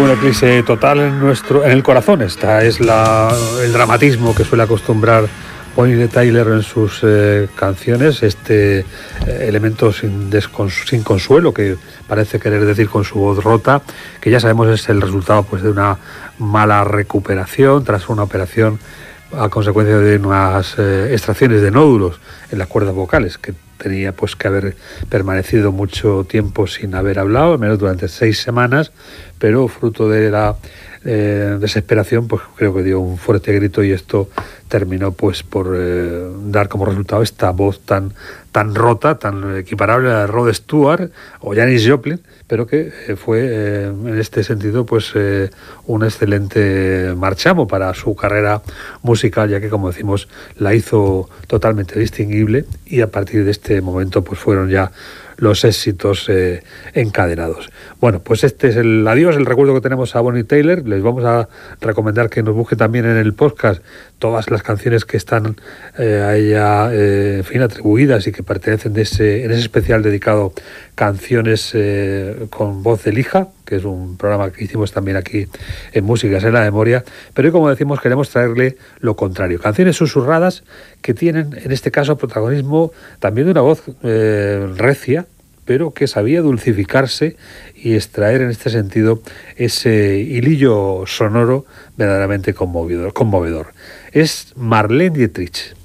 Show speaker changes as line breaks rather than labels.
un eclipse total en el corazón. Esta es el dramatismo que suele acostumbrar Bonnie Tyler en sus canciones, elemento sin consuelo que parece querer decir con su voz rota, que ya sabemos es el resultado pues de una mala recuperación tras una operación a consecuencia de unas extracciones de nódulos en las cuerdas vocales, que tenía pues que haber permanecido mucho tiempo sin haber hablado, al menos durante 6 semanas, pero fruto de la desesperación, pues creo que dio un fuerte grito y esto terminó pues por dar como resultado esta voz tan rota, tan equiparable a la de Rod Stewart o Janis Joplin, pero que fue en este sentido pues un excelente marchamo para su carrera musical, ya que, como decimos, la hizo totalmente distinguible, y a partir de este momento pues fueron ya los éxitos encadenados. Bueno, pues este es el adiós, el recuerdo que tenemos a Bonnie Tyler. Les vamos a recomendar que nos busquen también en el podcast todas las canciones que están a ella atribuidas y que pertenecen en ese especial dedicado canciones con voz de lija, que es un programa que hicimos también aquí en Músicas en la Memoria. Pero hoy, como decimos, queremos traerle lo contrario, canciones susurradas que tienen en este caso protagonismo también de una voz recia, pero que sabía dulcificarse y extraer en este sentido ese hilillo sonoro verdaderamente conmovedor. Es Marlene Dietrich.